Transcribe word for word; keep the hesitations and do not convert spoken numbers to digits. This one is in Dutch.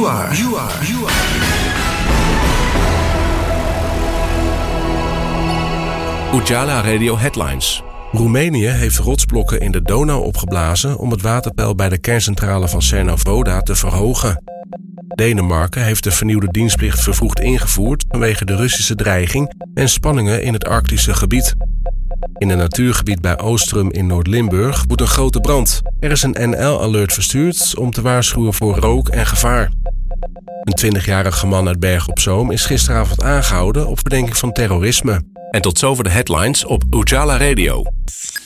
are. You are. You are. Ujala Radio Headlines. Roemenië heeft rotsblokken in de Donau opgeblazen om het waterpeil bij de kerncentrale van Cernavodă te verhogen. Denemarken heeft de vernieuwde dienstplicht vervroegd ingevoerd vanwege de Russische dreiging en spanningen in het Arctische gebied. In een natuurgebied bij Oostrum in Noord-Limburg woedt een grote brand. Er is een N L-alert verstuurd om te waarschuwen voor rook en gevaar. Een twintigjarige man uit Bergen op Zoom is gisteravond aangehouden op verdenking van terrorisme. En tot zover de headlines op Ujala Radio.